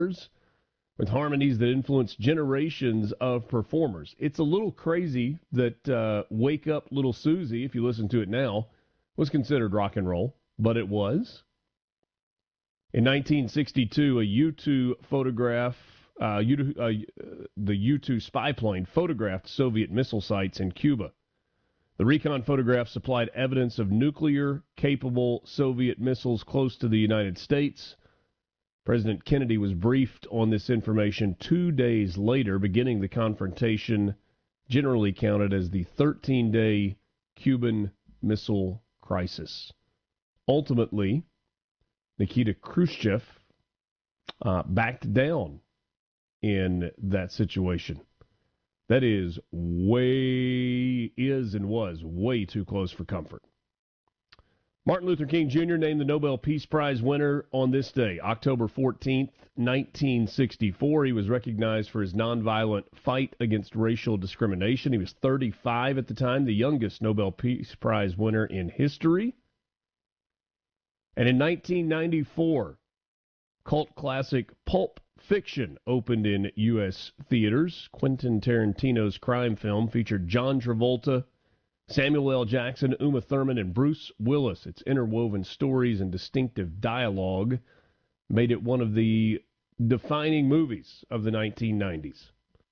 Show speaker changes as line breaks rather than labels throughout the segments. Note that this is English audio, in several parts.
with harmonies that influence generations of performers. It's a little crazy that Wake Up Little Susie, if you listen to it now, was considered rock and roll, but it was. In 1962, a U-2 photograph, the U-2 spy plane photographed Soviet missile sites in Cuba. The recon photograph supplied evidence of nuclear-capable Soviet missiles close to the United States. President Kennedy was briefed on this information 2 days later, beginning the confrontation generally counted as the 13-day Cuban Missile Crisis. Ultimately, Nikita Khrushchev backed down in that situation. That is and was way too close for comfort. Martin Luther King Jr. named the Nobel Peace Prize winner on this day, October 14th, 1964. He was recognized for his nonviolent fight against racial discrimination. He was 35 at the time, the youngest Nobel Peace Prize winner in history. And in 1994, cult classic Pulp Fiction opened in U.S. theaters. Quentin Tarantino's crime film featured John Travolta, Samuel L. Jackson, Uma Thurman, and Bruce Willis. Its interwoven stories and distinctive dialogue made it one of the defining movies of the 1990s.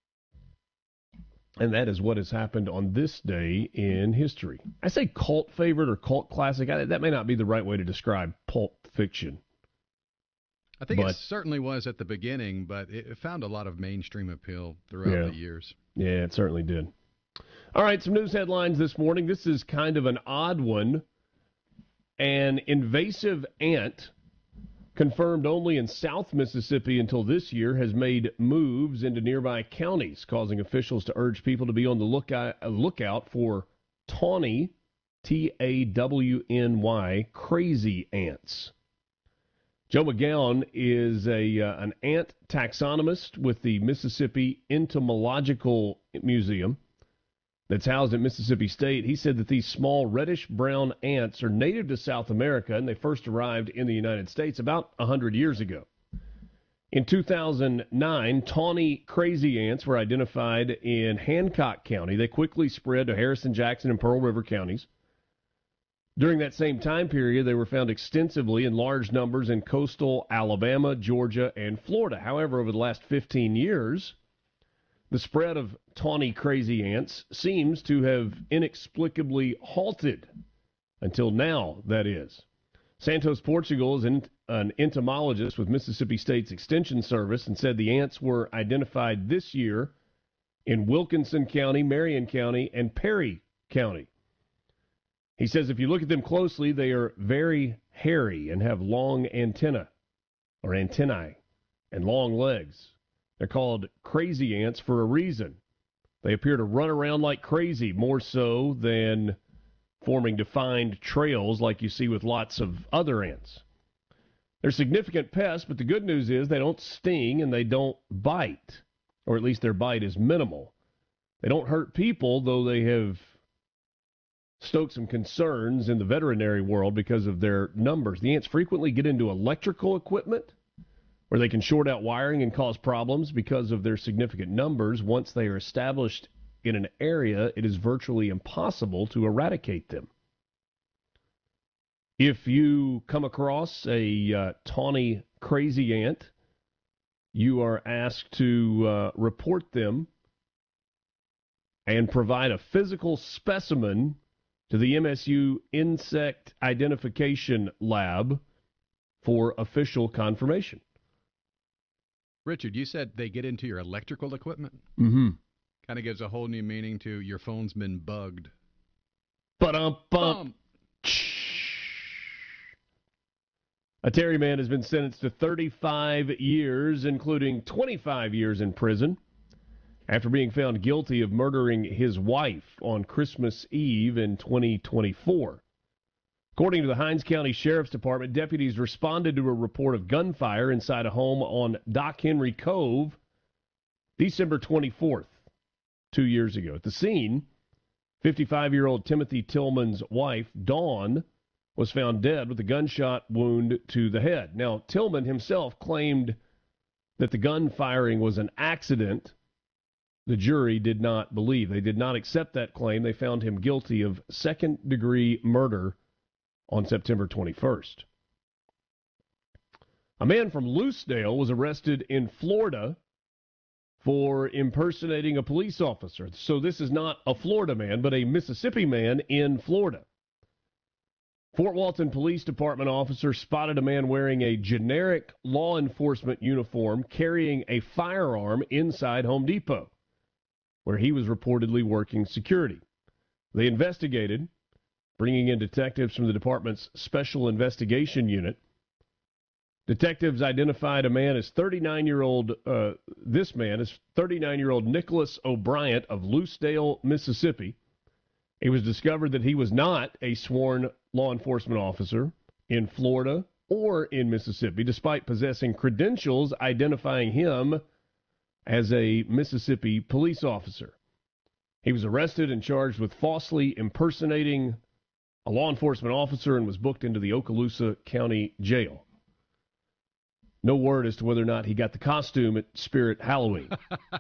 And that is what has happened on this day in history. I say cult favorite or cult classic. That may not be the right way to describe Pulp Fiction.
I think it certainly was at the beginning, but it found a lot of mainstream appeal throughout the years.
Yeah, it certainly did. All right, some news headlines this morning. This is kind of an odd one. An invasive ant, confirmed only in South Mississippi until this year, has made moves into nearby counties, causing officials to urge people to be on the lookout for tawny, Tawny, crazy ants. Joe McGowan is an ant taxonomist with the Mississippi Entomological Museum that's housed at Mississippi State. He said that these small reddish-brown ants are native to South America, and they first arrived in the United States about 100 years ago. In 2009, tawny crazy ants were identified in Hancock County. They quickly spread to Harrison, Jackson, and Pearl River counties. During that same time period, they were found extensively in large numbers in coastal Alabama, Georgia, and Florida. However, over the last 15 years, the spread of tawny crazy ants seems to have inexplicably halted. Until now, that is. Santos Portugal is an entomologist with Mississippi State's Extension Service and said the ants were identified this year in Wilkinson County, Marion County, and Perry County. He says if you look at them closely, they are very hairy and have long antennae and long legs. They're called crazy ants for a reason. They appear to run around like crazy, more so than forming defined trails like you see with lots of other ants. They're significant pests, but the good news is they don't sting and they don't bite, or at least their bite is minimal. They don't hurt people, though they have stoked some concerns in the veterinary world because of their numbers. The ants frequently get into electrical equipment where they can short out wiring and cause problems because of their significant numbers. Once they are established in an area, it is virtually impossible to eradicate them. If you come across a tawny crazy ant, you are asked to report them and provide a physical specimen to the MSU Insect Identification Lab for official confirmation.
Richard, you said they get into your electrical equipment?
Mm-hmm.
Kind of gives a whole new meaning to your phone's been bugged.
Ba-dum-bum. A Terry man has been sentenced to 35 years, including 25 years in prison, after being found guilty of murdering his wife on Christmas Eve in 2024. According to the Hinds County Sheriff's Department, deputies responded to a report of gunfire inside a home on Dock Henry Cove December 24th, 2 years ago. At the scene, 55-year-old Timothy Tillman's wife, Dawn, was found dead with a gunshot wound to the head. Now, Tillman himself claimed that the gun firing was an accident, the jury did not believe. They did not accept that claim. They found him guilty of second-degree murder on September 21st. A man from Loosedale was arrested in Florida for impersonating a police officer. So this is not a Florida man, but a Mississippi man in Florida. Fort Walton Police Department officer spotted a man wearing a generic law enforcement uniform carrying a firearm inside Home Depot, where he was reportedly working security. They investigated, bringing in detectives from the department's Special Investigation Unit. Detectives identified a man as 39-year-old, this man is 39-year-old Nicholas O'Brien of Loosedale, Mississippi. It was discovered that he was not a sworn law enforcement officer in Florida or in Mississippi, despite possessing credentials identifying him as a Mississippi police officer. He was arrested and charged with falsely impersonating a law enforcement officer and was booked into the Okaloosa County Jail. No word as to whether or not he got the costume at Spirit Halloween.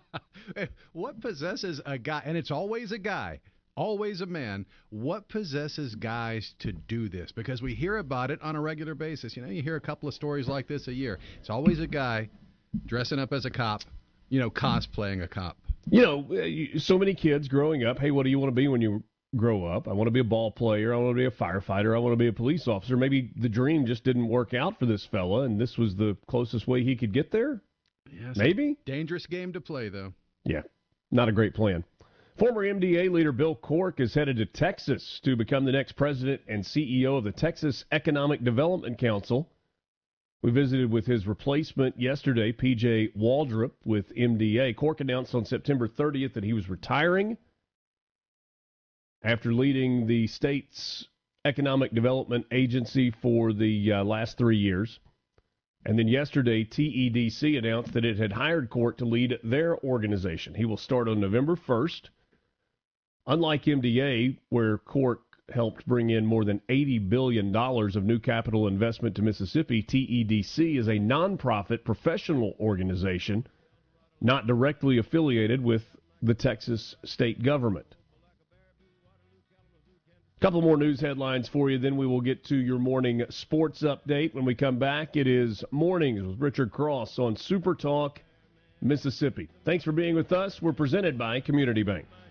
What possesses a guy, and it's always a guy, always a man, what possesses guys to do this? Because we hear about it on a regular basis. You know, you hear a couple of stories like this a year. It's always a guy dressing up as a cop, you know, cosplaying a cop.
You know, so many kids growing up, hey, what do you want to be when you grow up? I want to be a ball player. I want to be a firefighter. I want to be a police officer. Maybe the dream just didn't work out for this fella, and this was the closest way he could get there?
Yes,
maybe?
Dangerous game to play, though.
Yeah, not a great plan. Former MDA leader Bill Cork is headed to Texas to become the next president and CEO of the Texas Economic Development Council. We visited with his replacement yesterday, P.J. Waldrop with MDA. Cork announced on September 30th that he was retiring after leading the state's economic development agency for the last 3 years. And then yesterday, TEDC announced that it had hired Cork to lead their organization. He will start on November 1st. Unlike MDA, where Cork helped bring in more than $80 billion of new capital investment to Mississippi, TEDC is a nonprofit professional organization not directly affiliated with the Texas state government. A couple more news headlines for you, then we will get to your morning sports update. When we come back, it is Mornings with Richard Cross on Super Talk Mississippi. Thanks for being with us. We're presented by Community Bank.